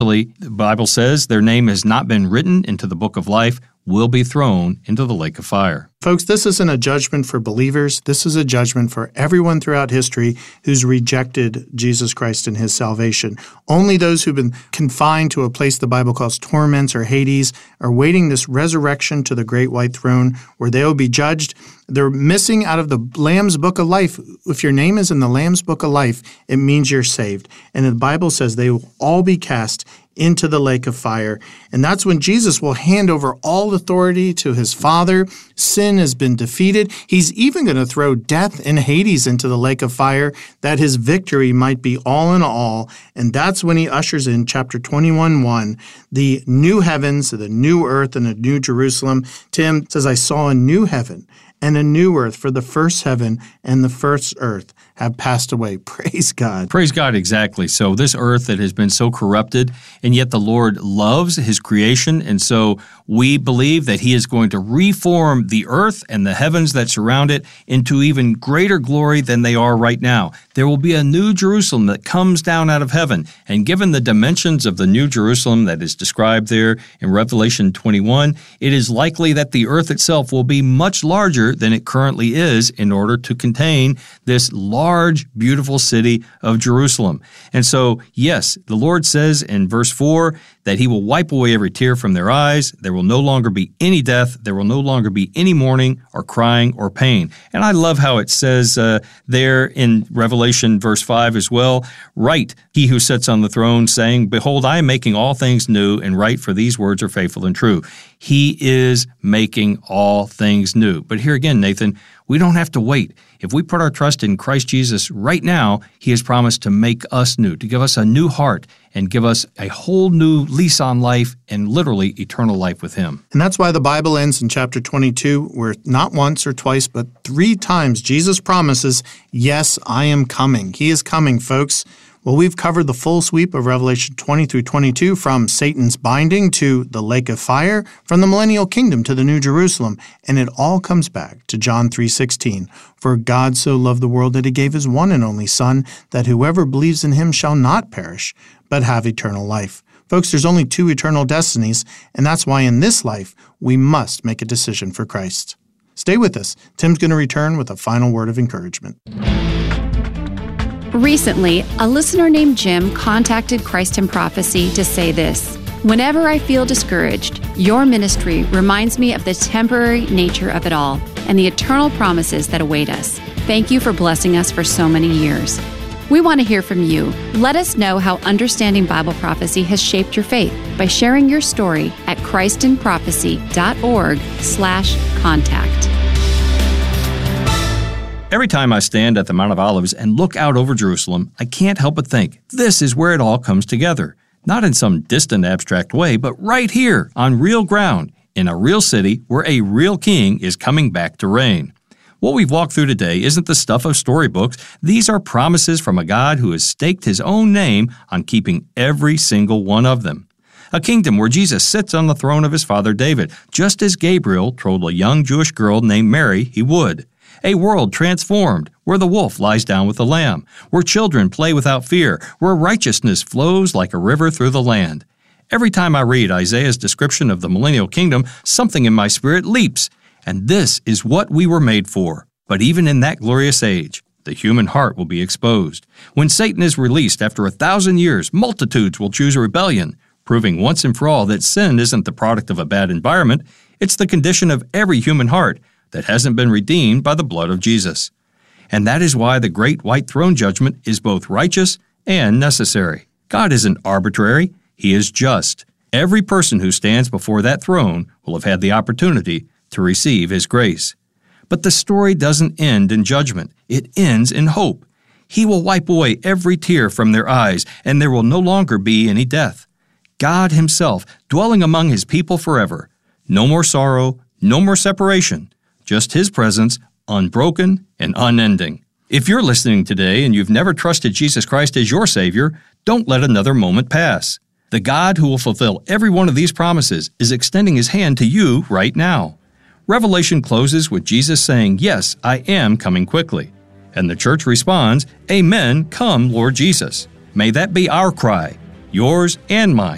Eventually, the Bible says their name has not been written into the book of life, will be thrown into the lake of fire. Folks, this isn't a judgment for believers. This is a judgment for everyone throughout history who's rejected Jesus Christ and his salvation. Only those who've been confined to a place the Bible calls torments or Hades are waiting this resurrection to the great white throne where they will be judged. They're missing out of the Lamb's book of life. If your name is in the Lamb's book of life, it means you're saved. And the Bible says they will all be cast into the lake of fire. And that's when Jesus will hand over all authority to his Father. Sin has been defeated. He's even going to throw death and Hades into the lake of fire, that his victory might be all in all. And that's when he ushers in chapter 21:1, the new heavens, the new earth, and the new Jerusalem. Tim says, I saw a new heaven and a new earth, for the first heaven and the first earth have passed away. Praise God. Praise God, exactly. So this earth that has been so corrupted, and yet the Lord loves his creation, and so we believe that he is going to reform the earth and the heavens that surround it into even greater glory than they are right now. There will be a new Jerusalem that comes down out of heaven, and given the dimensions of the new Jerusalem that is described there in Revelation 21, it is likely that the earth itself will be much larger than it currently is in order to contain this large, beautiful city of Jerusalem. And so, yes, the Lord says in verse 4 that he will wipe away every tear from their eyes. There will no longer be any death. There will no longer be any mourning or crying or pain. And I love how it says there in Revelation verse 5 as well, write, he who sits on the throne, saying, behold, I am making all things new, and write, for these words are faithful and true. He is making all things new. But here again, Nathan, we don't have to wait. If we put our trust in Christ Jesus right now, he has promised to make us new, to give us a new heart and give us a whole new lease on life and literally eternal life with him. And that's why the Bible ends in chapter 22, where not once or twice, but 3 times Jesus promises, yes, I am coming. He is coming, folks. Well, we've covered the full sweep of Revelation 20 through 22, from Satan's binding to the lake of fire, from the millennial kingdom to the new Jerusalem, and it all comes back to John 3:16. For God so loved the world that he gave his one and only Son, that whoever believes in him shall not perish, but have eternal life. Folks, there's only 2 eternal destinies, and that's why in this life we must make a decision for Christ. Stay with us. Tim's going to return with a final word of encouragement. Recently, a listener named Jim contacted Christ in Prophecy to say this: whenever I feel discouraged, your ministry reminds me of the temporary nature of it all and the eternal promises that await us. Thank you for blessing us for so many years. We want to hear from you. Let us know how understanding Bible prophecy has shaped your faith by sharing your story at christinprophecy.org/contact. Every time I stand at the Mount of Olives and look out over Jerusalem, I can't help but think, this is where it all comes together. Not in some distant, abstract way, but right here, on real ground, in a real city where a real king is coming back to reign. What we've walked through today isn't the stuff of storybooks. These are promises from a God who has staked his own name on keeping every single one of them. A kingdom where Jesus sits on the throne of his father David, just as Gabriel told a young Jewish girl named Mary he would. A world transformed, where the wolf lies down with the lamb, where children play without fear, where righteousness flows like a river through the land. Every time I read Isaiah's description of the millennial kingdom, something in my spirit leaps. And this is what we were made for. But even in that glorious age, the human heart will be exposed. When Satan is released after 1,000 years, multitudes will choose rebellion, proving once and for all that sin isn't the product of a bad environment, it's the condition of every human heart that hasn't been redeemed by the blood of Jesus. And that is why the great white throne judgment is both righteous and necessary. God isn't arbitrary, he is just. Every person who stands before that throne will have had the opportunity to receive his grace. But the story doesn't end in judgment, it ends in hope. He will wipe away every tear from their eyes, and there will no longer be any death. God himself dwelling among his people forever. No more sorrow, no more separation. Just his presence, unbroken and unending. If you're listening today and you've never trusted Jesus Christ as your Savior, don't let another moment pass. The God who will fulfill every one of these promises is extending his hand to you right now. Revelation closes with Jesus saying, "Yes, I am coming quickly." And the church responds, "Amen, come, Lord Jesus." May that be our cry, yours and mine.